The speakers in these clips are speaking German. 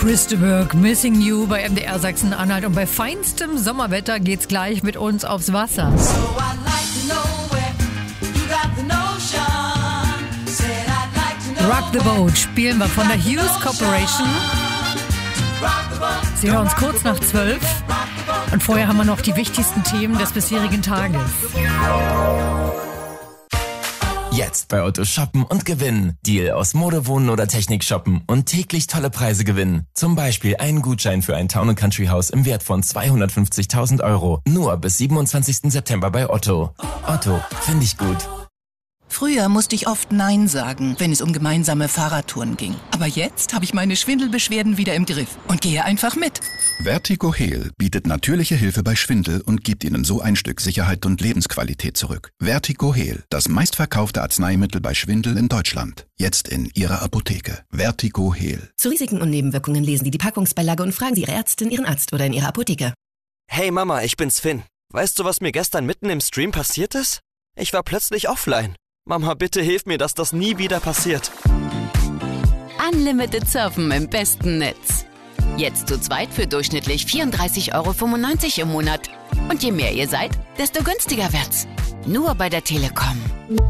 Chris de Burgh, Missing You bei MDR Sachsen-Anhalt. Und bei feinstem Sommerwetter geht's gleich mit uns aufs Wasser. Rock the Boat spielen wir von der Hughes Corporation. Sie hören uns kurz nach 12. Und vorher haben wir noch die wichtigsten Themen des bisherigen Tages. Jetzt bei Otto shoppen und gewinnen. Deal aus Mode, Wohnen oder Technik shoppen und täglich tolle Preise gewinnen. Zum Beispiel einen Gutschein für ein Town & Country Haus im Wert von 250.000 €. Nur bis 27. September bei Otto. Otto, finde ich gut. Früher musste ich oft Nein sagen, wenn es um gemeinsame Fahrradtouren ging. Aber jetzt habe ich meine Schwindelbeschwerden wieder im Griff und gehe einfach mit. Vertigo-Heal bietet natürliche Hilfe bei Schwindel und gibt Ihnen so ein Stück Sicherheit und Lebensqualität zurück. Vertigo-Heal, das meistverkaufte Arzneimittel bei Schwindel in Deutschland. Jetzt in Ihrer Apotheke. Vertigo-Heal. Zu Risiken und Nebenwirkungen lesen Sie die Packungsbeilage und fragen Sie Ihre Ärztin, Ihren Arzt oder in Ihrer Apotheke. Hey Mama, ich bin's Finn. Weißt du, was mir gestern mitten im Stream passiert ist? Ich war plötzlich offline. Mama, bitte hilf mir, dass das nie wieder passiert. Unlimited Surfen im besten Netz. Jetzt zu zweit für durchschnittlich 34,95 € im Monat. Und je mehr ihr seid, desto günstiger wird's. Nur bei der Telekom.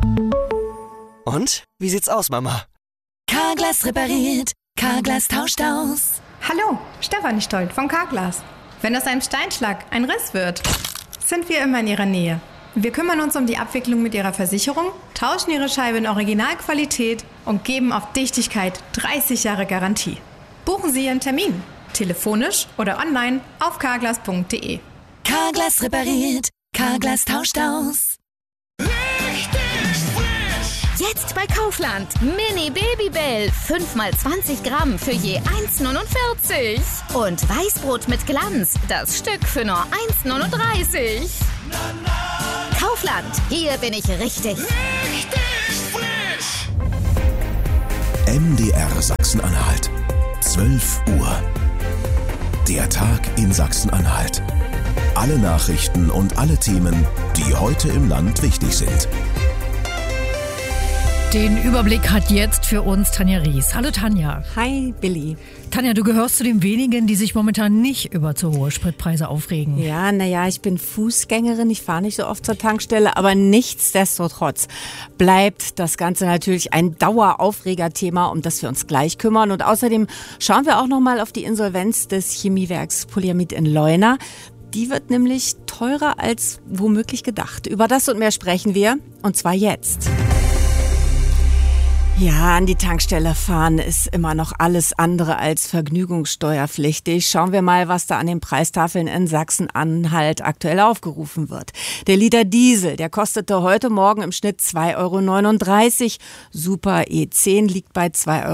Und? Wie sieht's aus, Mama? Carglass repariert, Carglass tauscht aus. Hallo, Stefanie Stolt von Carglass. Wenn aus einem Steinschlag ein Riss wird, sind wir immer in Ihrer Nähe. Wir kümmern uns um die Abwicklung mit Ihrer Versicherung, tauschen Ihre Scheibe in Originalqualität und geben auf Dichtigkeit 30 Jahre Garantie. Buchen Sie Ihren Termin, telefonisch oder online auf carglass.de. Carglass repariert, Carglass tauscht aus. Jetzt bei Kaufland. Mini Babybell. 5x20 Gramm für je 1,49. Und Weißbrot mit Glanz. Das Stück für nur 1,39. Kaufland. Hier bin ich richtig. MDR Sachsen-Anhalt. 12 Uhr. Der Tag in Sachsen-Anhalt. Alle Nachrichten und alle Themen, die heute im Land wichtig sind. Den Überblick hat jetzt für uns Tanja Ries. Hallo Tanja. Hi Billy. Tanja, du gehörst zu den wenigen, die sich momentan nicht über zu hohe Spritpreise aufregen. Ja, ich bin Fußgängerin, ich fahre nicht so oft zur Tankstelle, aber nichtsdestotrotz bleibt das Ganze natürlich ein Daueraufregerthema, um das wir uns gleich kümmern. Und außerdem schauen wir auch nochmal auf die Insolvenz des Chemiewerks Polyamid in Leuna. Die wird nämlich teurer als womöglich gedacht. Über das und mehr sprechen wir, und zwar jetzt. Ja, an die Tankstelle fahren ist immer noch alles andere als vergnügungssteuerpflichtig. Schauen wir mal, was da an den Preistafeln in Sachsen-Anhalt aktuell aufgerufen wird. Der Liter Diesel, der kostete heute Morgen im Schnitt 2,39 €. Super E10 liegt bei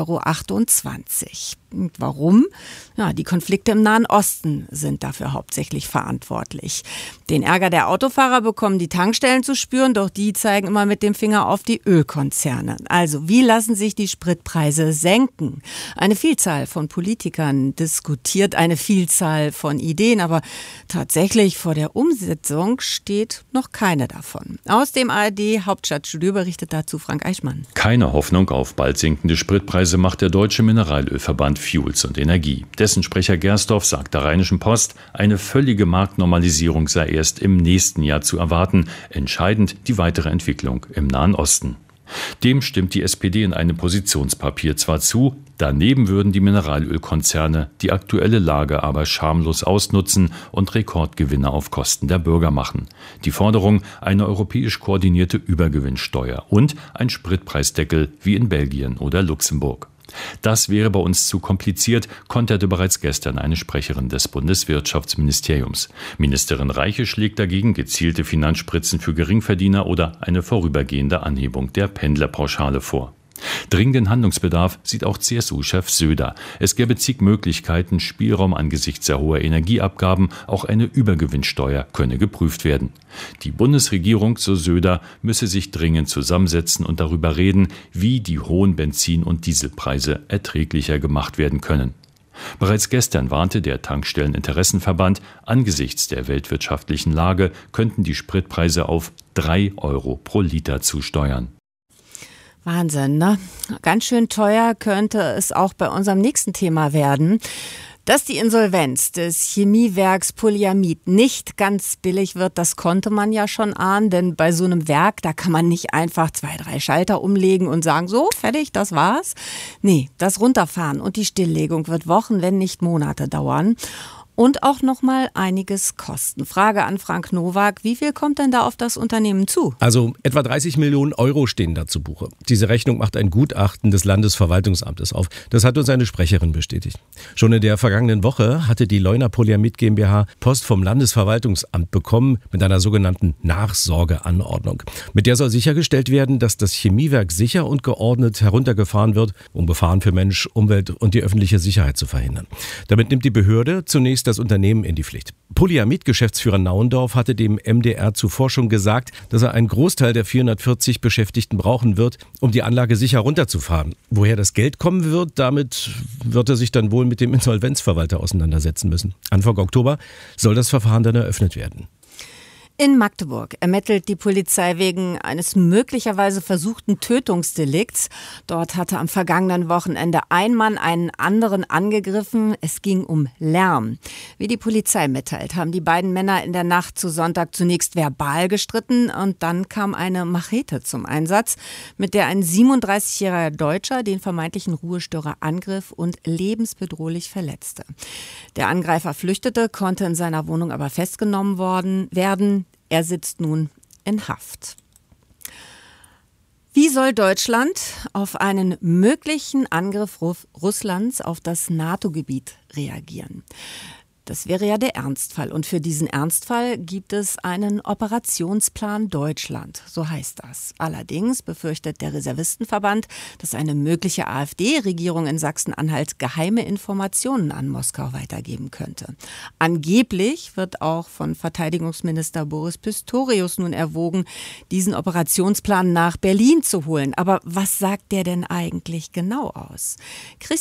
2,28 €. Und warum? Ja, die Konflikte im Nahen Osten sind dafür hauptsächlich verantwortlich. Den Ärger der Autofahrer bekommen die Tankstellen zu spüren, doch die zeigen immer mit dem Finger auf die Ölkonzerne. Also, wie lassen sich die Spritpreise senken? Eine Vielzahl von Politikern diskutiert eine Vielzahl von Ideen, aber tatsächlich vor der Umsetzung steht noch keine davon. Aus dem ARD-Hauptstadtstudio berichtet dazu Frank Eichmann. Keine Hoffnung auf bald sinkende Spritpreise macht der Deutsche Mineralölverband Fuels und Energie. Dessen Sprecher Gersdorf sagt der Rheinischen Post, eine völlige Marktnormalisierung sei erst im nächsten Jahr zu erwarten. Entscheidend die weitere Entwicklung im Nahen Osten. Dem stimmt die SPD in einem Positionspapier zwar zu, daneben würden die Mineralölkonzerne die aktuelle Lage aber schamlos ausnutzen und Rekordgewinne auf Kosten der Bürger machen. Die Forderung, eine europäisch koordinierte Übergewinnsteuer und ein Spritpreisdeckel wie in Belgien oder Luxemburg. Das wäre bei uns zu kompliziert, konterte bereits gestern eine Sprecherin des Bundeswirtschaftsministeriums. Ministerin Reiche schlägt dagegen gezielte Finanzspritzen für Geringverdiener oder eine vorübergehende Anhebung der Pendlerpauschale vor. Dringenden Handlungsbedarf sieht auch CSU-Chef Söder. Es gäbe zig Möglichkeiten, Spielraum angesichts der hohen Energieabgaben, auch eine Übergewinnsteuer könne geprüft werden. Die Bundesregierung, so Söder, müsse sich dringend zusammensetzen und darüber reden, wie die hohen Benzin- und Dieselpreise erträglicher gemacht werden können. Bereits gestern warnte der Tankstelleninteressenverband, angesichts der weltwirtschaftlichen Lage könnten die Spritpreise auf 3 € pro Liter zusteuern. Wahnsinn, ne? Ganz schön teuer könnte es auch bei unserem nächsten Thema werden. Dass die Insolvenz des Chemiewerks Polyamid nicht ganz billig wird, das konnte man ja schon ahnen, denn bei so einem Werk, da kann man nicht einfach 2, 3 Schalter umlegen und sagen, so, fertig, das war's. Nee, das Runterfahren und die Stilllegung wird Wochen, wenn nicht Monate dauern. Und auch noch mal einiges kosten. Frage an Frank Nowak, wie viel kommt denn da auf das Unternehmen zu? Also etwa 30 Millionen Euro stehen da zu Buche. Diese Rechnung macht ein Gutachten des Landesverwaltungsamtes auf. Das hat uns eine Sprecherin bestätigt. Schon in der vergangenen Woche hatte die Leuna Polyamid GmbH Post vom Landesverwaltungsamt bekommen mit einer sogenannten Nachsorgeanordnung. Mit der soll sichergestellt werden, dass das Chemiewerk sicher und geordnet heruntergefahren wird, um Gefahren für Mensch, Umwelt und die öffentliche Sicherheit zu verhindern. Damit nimmt die Behörde zunächst das Unternehmen in die Pflicht. Polyamid-Geschäftsführer Nauendorf hatte dem MDR zuvor schon gesagt, dass er einen Großteil der 440 Beschäftigten brauchen wird, um die Anlage sicher runterzufahren. Woher das Geld kommen wird, damit wird er sich dann wohl mit dem Insolvenzverwalter auseinandersetzen müssen. Anfang Oktober soll das Verfahren dann eröffnet werden. In Magdeburg ermittelt die Polizei wegen eines möglicherweise versuchten Tötungsdelikts. Dort hatte am vergangenen Wochenende ein Mann einen anderen angegriffen. Es ging um Lärm. Wie die Polizei mitteilt, haben die beiden Männer in der Nacht zu Sonntag zunächst verbal gestritten und dann kam eine Machete zum Einsatz, mit der ein 37-jähriger Deutscher den vermeintlichen Ruhestörer angriff und lebensbedrohlich verletzte. Der Angreifer flüchtete, konnte in seiner Wohnung aber festgenommen werden. Er sitzt nun in Haft. Wie soll Deutschland auf einen möglichen Angriff Russlands auf das NATO-Gebiet reagieren? Das wäre ja der Ernstfall. Und für diesen Ernstfall gibt es einen Operationsplan Deutschland, so heißt das. Allerdings befürchtet der Reservistenverband, dass eine mögliche AfD-Regierung in Sachsen-Anhalt geheime Informationen an Moskau weitergeben könnte. Angeblich wird auch von Verteidigungsminister Boris Pistorius nun erwogen, diesen Operationsplan nach Berlin zu holen. Aber was sagt der denn eigentlich genau aus? Christian